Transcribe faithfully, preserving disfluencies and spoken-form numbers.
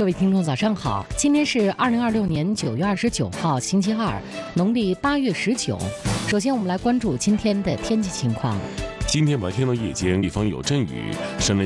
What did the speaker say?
各位听众早上好，今天是二零二六年九月二十九号星期二，农历八月十九。首先我们来关注今天的天气情况。 今天白天到夜间地方有阵雨，山南